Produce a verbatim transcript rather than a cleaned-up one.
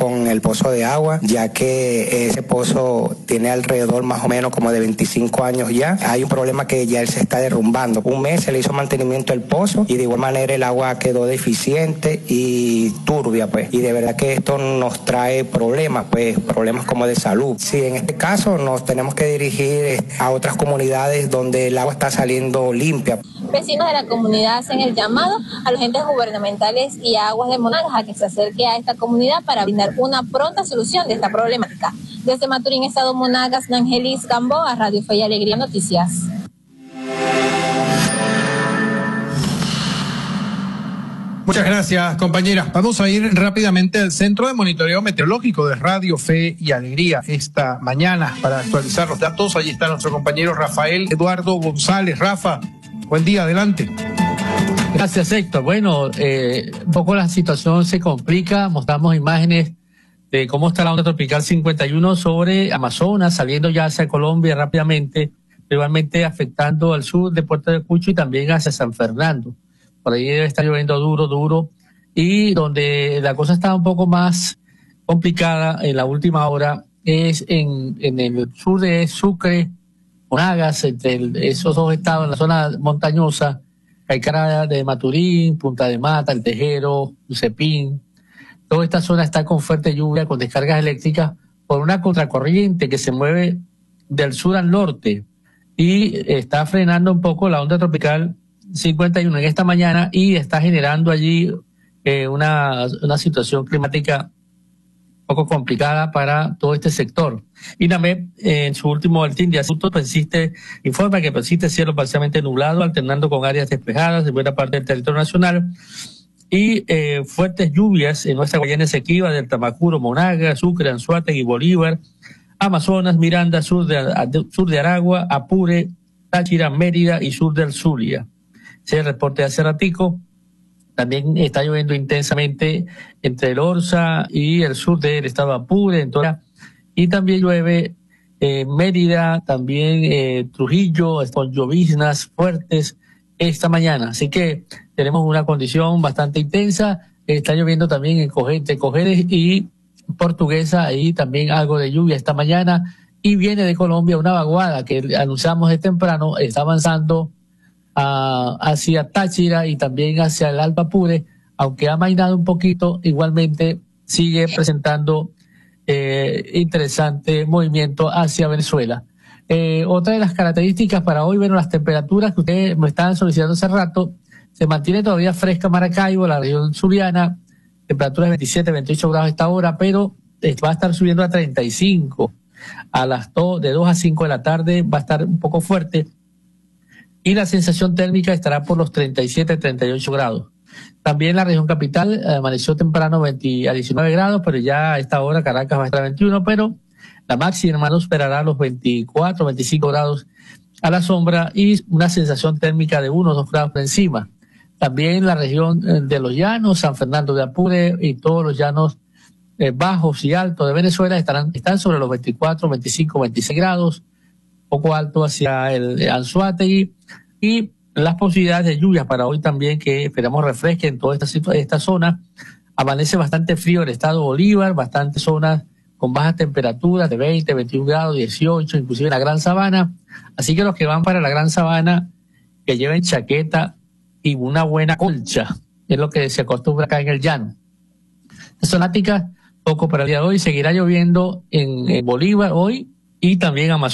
con el pozo de agua, ya que ese pozo tiene alrededor más o menos como de veinticinco años ya. Hay un problema que ya él se está derrumbando. Un mes se le hizo mantenimiento al pozo y de igual manera el agua quedó deficiente y turbia, pues. Y de verdad que esto nos trae problemas, pues, problemas como de salud. Sí, en este caso nos tenemos que dirigir a otras comunidades donde el agua está saliendo limpia. Vecinos de la comunidad hacen el llamado a los entes gubernamentales y a Aguas de Monagas a que se acerque a esta comunidad para brindar una pronta solución de esta problemática. Desde Maturín, Estado Monagas, Nangelis Gamboa, Radio Fe y Alegría Noticias. Muchas gracias, compañeras. Vamos a ir rápidamente al Centro de Monitoreo Meteorológico de Radio Fe y Alegría esta mañana para actualizar los datos. Allí está nuestro compañero Rafael Eduardo González. Rafa, buen día, adelante. Gracias, Héctor. Bueno, eh, un poco la situación se complica. Mostramos imágenes de cómo está la onda tropical cincuenta y uno sobre Amazonas, saliendo ya hacia Colombia rápidamente, igualmente afectando al sur de Puerto de Cucho y también hacia San Fernando. Por ahí debe estar lloviendo duro, duro, y donde la cosa está un poco más complicada en la última hora es en, en el sur de Sucre, Monagas, entre el, esos dos estados, en la zona montañosa, Caicara de Maturín, Punta de Mata, El Tejero, Cepín. Toda esta zona está con fuerte lluvia, con descargas eléctricas, por una contracorriente que se mueve del sur al norte y está frenando un poco la onda tropical cincuenta y uno en esta mañana y está generando allí eh, una, una situación climática un poco complicada para todo este sector. INAMED, eh, en su último boletín de asuntos, persiste, informa que persiste cielo parcialmente nublado, alternando con áreas despejadas de buena parte del territorio nacional y eh, fuertes lluvias en nuestra Guayana Esequiba, del Tamacuro, Monagas, Sucre, Anzoátegui, Bolívar, Amazonas, Miranda, sur de, sur de Aragua, Apure, Táchira, Mérida y sur del Zulia. Ese reporte de hace ratico. También está lloviendo intensamente entre el Orza y el sur del estado de Apure, en toda, y también llueve eh, Mérida, también eh, Trujillo, con lloviznas fuertes esta mañana. Así que tenemos una condición bastante intensa. Está lloviendo también en Cogente, Cojedes y Portuguesa, y también algo de lluvia esta mañana. Y viene de Colombia una vaguada que anunciamos de temprano, está avanzando Uh, hacia Táchira y también hacia el Alto Apure, aunque ha amainado un poquito, igualmente sigue presentando eh, interesante movimiento hacia Venezuela. Eh, otra de las características para hoy, bueno, las temperaturas que ustedes me estaban solicitando hace rato, se mantiene todavía fresca Maracaibo, la región zuliana, temperaturas de veintisiete, veintiocho grados a esta hora, pero va a estar subiendo a treinta y cinco a las do, de dos a cinco de la tarde, va a estar un poco fuerte. Y la sensación térmica estará por los treinta y siete, treinta y ocho grados. También la región capital eh, amaneció temprano veinte a diecinueve grados, pero ya a esta hora Caracas va a estar a veintiuno, pero la máxima no superará los veinticuatro, veinticinco grados a la sombra y una sensación térmica de uno o dos grados por encima. También la región de los llanos, San Fernando de Apure y todos los llanos eh, bajos y altos de Venezuela estarán, están sobre los veinticuatro, veinticinco, veintiséis grados, poco alto hacia el Anzoátegui, y las posibilidades de lluvias para hoy también, que esperamos refresquen toda esta, esta zona. Amanece bastante frío el estado Bolívar, bastantes zonas con bajas temperaturas de veinte, veintiún grados, dieciocho, inclusive en la Gran Sabana. Así que los que van para la Gran Sabana, que lleven chaqueta y una buena colcha, es lo que se acostumbra acá en el llano. Zonática, poco para el día de hoy, seguirá lloviendo en, en Bolívar hoy y también Amazonas.